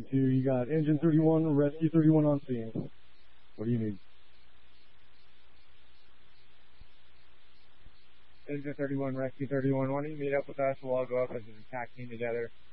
32. You got Engine 31, Rescue 31 on scene. What do you need? Engine 31, Rescue 31, why don't you meet up with us? We'll all go up as an attack team together.